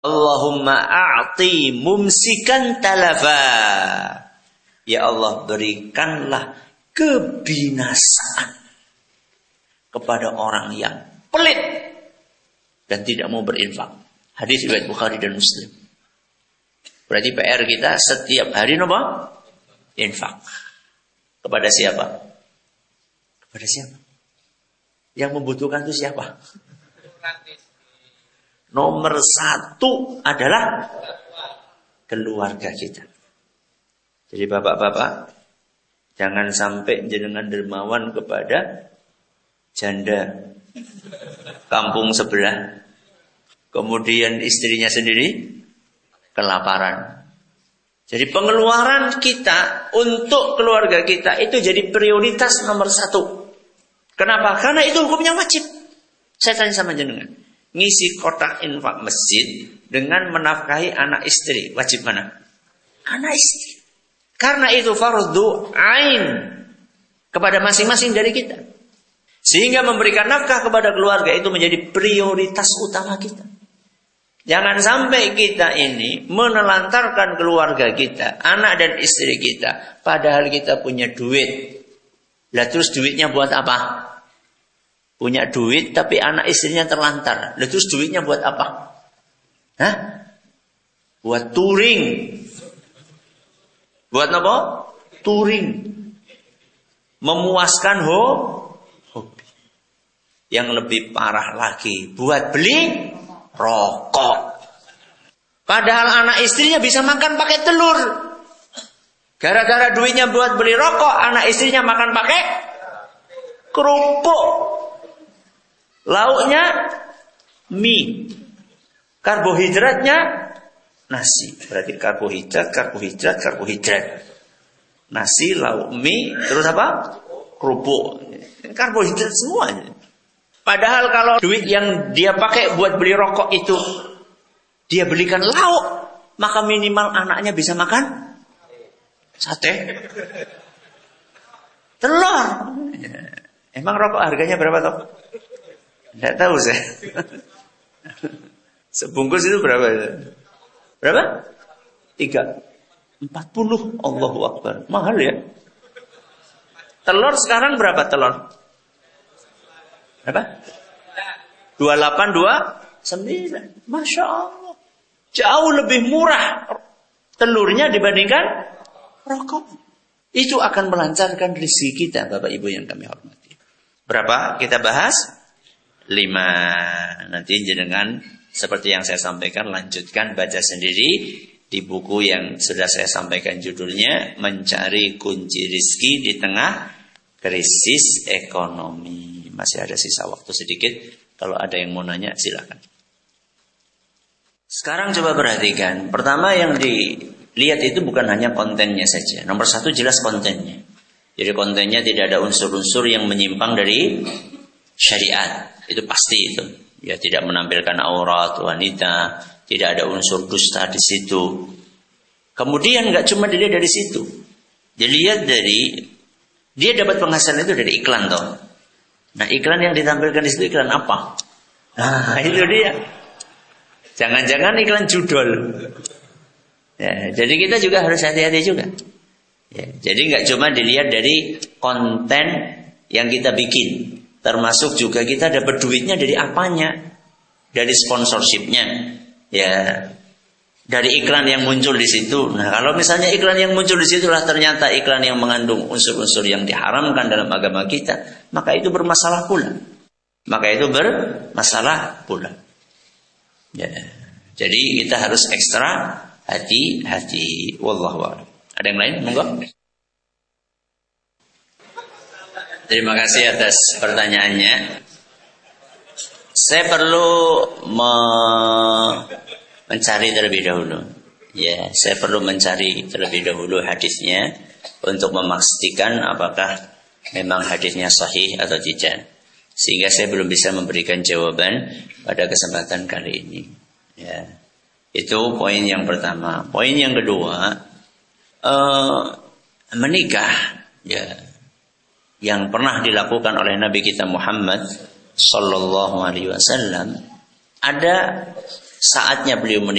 Allahumma a'ti mumsikan talafa. Ya Allah, berikanlah kebinasaan kepada orang yang pelit dan tidak mau berinfak. Hadis riwayat Bukhari dan Muslim. Berarti PR kita setiap hari apa? Infak. Kepada siapa? Kepada siapa? Yang membutuhkan itu siapa? Nomor 1 adalah keluarga kita. Jadi bapak-bapak, jangan sampai jenengan dermawan kepada janda kampung sebelah, kemudian istrinya sendiri kelaparan. Jadi pengeluaran kita untuk keluarga kita itu jadi prioritas nomor 1. Kenapa? Karena itu hukumnya wajib. Saya tanya sama jenengan, ngisi kotak infak masjid dengan menafkahi anak istri, wajib mana? Anak istri. Karena itu fardhu ain kepada masing-masing dari kita. Sehingga memberikan nafkah kepada keluarga itu menjadi prioritas utama kita. Jangan sampai kita ini menelantarkan keluarga kita, anak dan istri kita, padahal kita punya duit. Lah terus duitnya buat apa? Punya duit tapi anak istrinya terlantar. Lah terus duitnya buat apa? Hah? Buat touring. Buat apa? Touring. Memuaskan hobi. Yang lebih parah lagi, buat beli rokok. Padahal anak istrinya bisa makan pakai telur. Gara-gara duitnya buat beli rokok, anak istrinya makan pakai kerupuk. Lauknya mie. Karbohidratnya nasi. Berarti karbohidrat. Nasi, lauk, mie, terus apa? Kerupuk. Karbohidrat semuanya. Padahal kalau duit yang dia pakai buat beli rokok itu dia belikan lauk, maka minimal anaknya bisa makan sate, telur. Emang rokok harganya berapa toh? Tidak tahu saya. Sebungkus itu berapa? Berapa? 40. Allahu Akbar. Mahal ya. Telur sekarang berapa telur? Berapa? 2829. Masya Allah. Jauh lebih murah telurnya dibandingkan rokok. Itu akan melancarkan rezeki kita, Bapak Ibu yang kami hormati. Berapa kita bahas? 5. Nanti jenengan seperti yang saya sampaikan, lanjutkan baca sendiri di buku yang sudah saya sampaikan, judulnya Mencari Kunci Rizki di Tengah Krisis Ekonomi. Masih ada sisa waktu sedikit. Kalau ada yang mau nanya silakan. Sekarang coba perhatikan. Pertama yang dilihat itu bukan hanya kontennya saja. Nomor 1 jelas kontennya. Jadi kontennya tidak ada unsur-unsur yang menyimpang dari syariat. Itu pasti itu. Ya, tidak menampilkan aurat wanita, tidak ada unsur dusta di situ. Kemudian nggak cuma dilihat dari situ. Dilihat dari dia dapat penghasilan itu dari iklan toh. Nah, iklan yang ditampilkan di situ iklan apa? Nah, itu dia. Jangan-jangan iklan judul. Ya, jadi kita juga harus hati-hati juga. Ya, jadi nggak cuma dilihat dari konten yang kita bikin, termasuk juga kita dapat duitnya dari apanya, dari sponsorshipnya, ya, dari iklan yang muncul di situ. Nah, kalau misalnya iklan yang muncul di situlah ternyata iklan yang mengandung unsur-unsur yang diharamkan dalam agama kita, maka itu bermasalah pula. Ya, jadi kita harus ekstra hati-hati. Wallahu a'lam. Ada yang lain? Monggo. Terima kasih atas pertanyaannya. Saya perlu mencari terlebih dahulu. Ya, saya perlu mencari terlebih dahulu hadisnya untuk memastikan apakah memang hadisnya sahih atau tidak. Sehingga saya belum bisa memberikan jawaban pada kesempatan kali ini. Ya, itu poin yang pertama. Poin yang kedua, menikah, ya, yang pernah dilakukan oleh Nabi kita Muhammad Sallallahu Alaihi Wasallam, ada saatnya beliau menikah.